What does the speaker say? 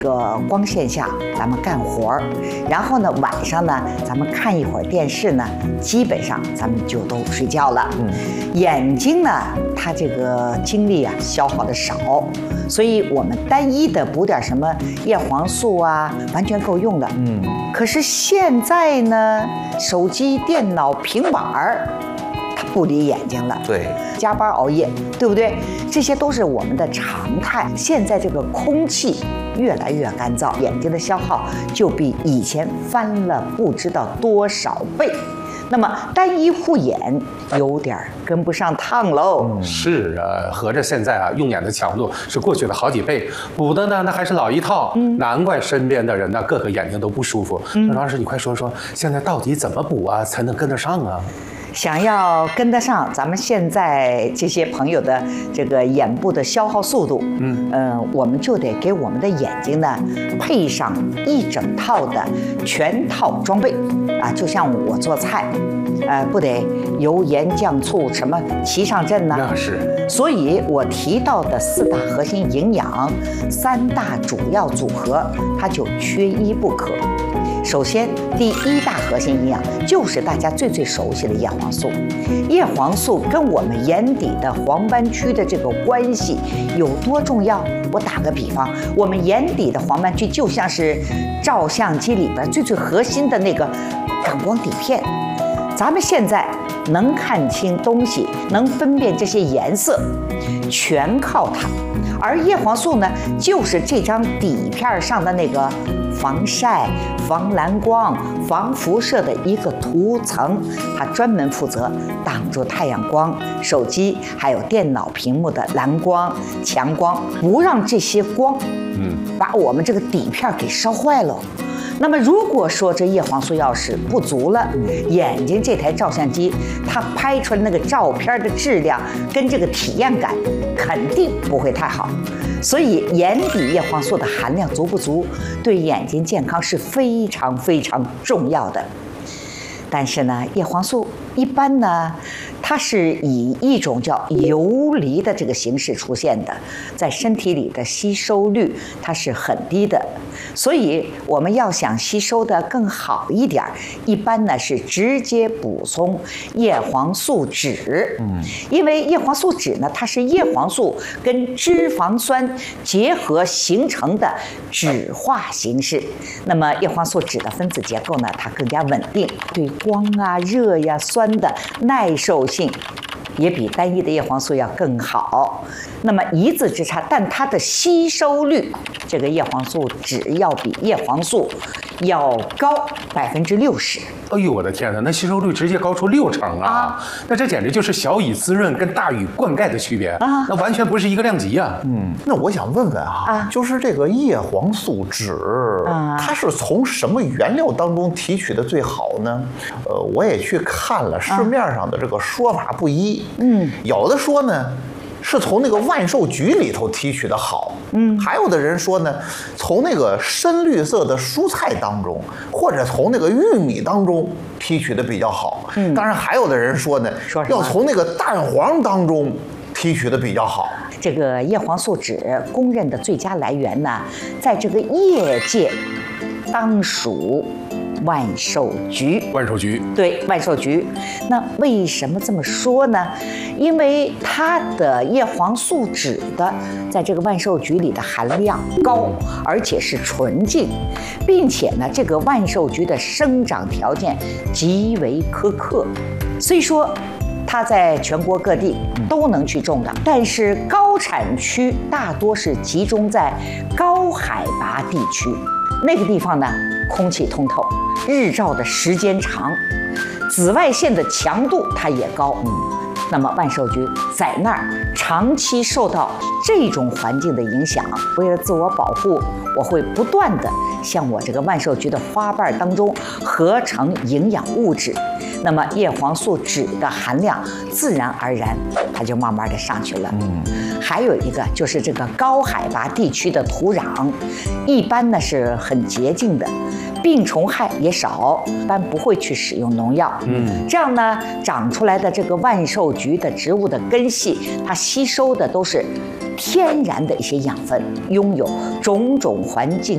个光线下咱们干活儿，然后呢晚上呢咱们看一会儿电视呢，基本上咱们就都睡觉了。眼睛呢它这个精力啊消耗的少，所以我们单一的补点什么叶黄素啊，完全够用的。可是现在呢，手机、电脑、平板儿。不离眼睛了， 对， 加班熬夜，对不对？这些都是我们的常态。现在这个空气越来越干燥，眼睛的消耗就比以前翻了不知道多少倍。那么单一护眼有点跟不上趟喽。 是啊，合着现在啊，用眼的强度是过去的好几倍，补的呢那还是老一套。难怪身边的人呢，个个眼睛都不舒服。那老师，你快说说，现在到底怎么补啊，才能跟得上啊？ 想要跟得上咱们现在这些朋友的这个眼部的消耗速度，我们就得给我们的眼睛呢配上一整套的全套装备啊，就像我做菜，不得油盐酱醋什么齐上阵呢？ 那是。 所以我提到的4大核心营养，3大主要组合，它就缺一不可。首先，第1大核心营养就是大家最熟悉的叶黄素。叶黄素跟我们眼底的黄斑区的这个关系有多重要？我打个比方，我们眼底的黄斑区就像是照相机里边最核心的那个感光底片。咱们现在能看清东西，能分辨这些颜色，全靠它。而叶黄素呢，就是这张底片上的那个防晒、防蓝光、防辐射的一个涂层，它专门负责挡住太阳光、手机还有电脑屏幕的蓝光、强光，不让这些光，把我们这个底片给烧坏了。那么如果说这叶黄素要是不足了，眼睛这台照相机它拍出来那个照片的质量跟这个体验感肯定不会太好。所以眼底叶黄素的含量足不足，对眼睛健康是非常重要的。但是呢，叶黄素一般呢，它是以一种叫游离的这个形式出现的，在身体里的吸收率它是很低的，所以我们要想吸收的更好一点，一般呢是直接补充叶黄素酯。因为叶黄素酯呢，它是叶黄素跟脂肪酸结合形成的酯化形式。那么叶黄素酯的分子结构呢，它更加稳定，对光啊、热呀、酸的耐受性也比单一的叶黄素要更好。那么一字之差，但它的吸收率，这个叶黄素酯要比叶黄素要高60%。 哎呦我的天哪，那吸收率直接高出60%啊！那这简直就是小雨滋润跟大雨灌溉的区别啊！那完全不是一个量级啊！ 那我想问问就是这个叶黄素酯，它是从什么原料当中提取的最好呢？我也去看了市面上的这个说法不一，有的说呢是从那个万寿菊里头提取的好，还有的人说呢，从那个深绿色的蔬菜当中，或者从那个玉米当中提取的比较好。当然还有的人说呢，要从那个蛋黄当中提取的比较好。 这个叶黄素酯公认的最佳来源呢，在这个业界当属万寿菊。 万寿菊， 对，万寿菊。那为什么这么说呢？因为它的叶黄素酯的在这个万寿菊里的含量高，而且是纯净，并且呢，这个万寿菊的生长条件极为苛刻，所以说它在全国各地都能去种的。但是高产区大多是集中在高海拔地区，那个地方呢，空气通透，日照的时间长，紫外线的强度它也高。那么万寿菊在那儿长期受到这种环境的影响，为了自我保护，我会不断的向我这个万寿菊的花瓣当中合成营养物质，那么叶黄素酯的含量自然而然它就慢慢的上去了。还有一个就是这个高海拔地区的土壤一般呢是很洁净的，病虫害也少，一般不会去使用农药。这样呢，长出来的这个万寿菊的植物的根系，它吸收的都是天然的一些养分，拥有种种环境